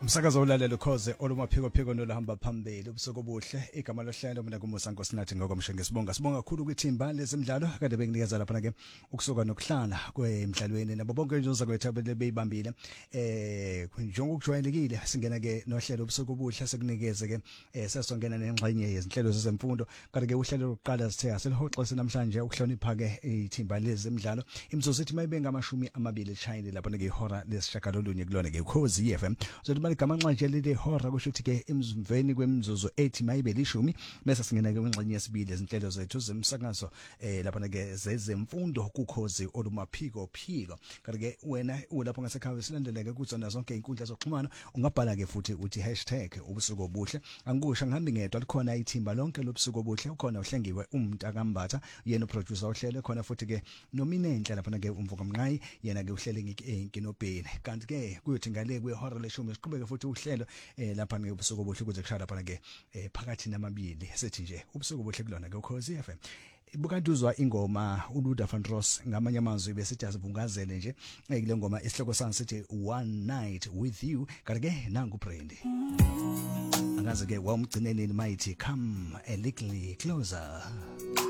Umsakazo ulalelo khoze olumaphiko phiko nolohamba phambili ubusuku obuhle igama lohlelo mina kuMusa Nkosinathi ngokomshenke sibonga kakhulu kwithimba lezemidlalo kade benginikeza lapha ke ukusuka nokuhlala kwemidlalweni nabo bonke inzuzo kwethu beyibambile njengokujwayelekile singena ke nohlelo ubusuku obuhle sekunikeze ke sesongena nengxenye yezinhlelo zezemfundo kade ke uhlelo lokuqala sithe aselihoxese namhlanje ukuhlonipha ke ithimba lezemidlalo imzuzu ithi mayibe ngamashumi amabili eshayini lapha ke ihora lesishagalolunye kulona ke ukhozi FM igama nxa leli hora kusho ukuthi ke emzumveni kwemzuzu ethi mayibe lishumi bese singena ke kwingxenye yesibili ezinhlelo zethu zemsakazo lapha ke zezemfundo kukhozi olumaphiko kanti ke wena ulapho ngasekhaya silandeleke kuzona zonke inkundla zokuxhumana ungabhala ke futhi uthi #ubusuku obuhle angikusho ngihambi ngedwa likhona ithimba lonke lobusuku obuhle ukhona uhlengiwe uMntakambatha yena uproducer ohlele khona futhi ke nominenhle lapha ke umvuka mnqayi yena ke uhlele inkinobheni kanti ke kuyothi ngale kwehora leshumi siqhubeke futhi uhlelo lapha ngebusuku obuhle ukuze kushaya lapha ke phakathi namabili sethi nje ubusuku obuhle kulona ke ukhozi FM bukantuzwa ingoma uLuda van Ross ngamanye amazwi besithi asivungazele nje kule ngoma isihloko sami sithi One Night With You kanti ke nangu Brandy angaze ke wamgcineni mayithi come a little closer.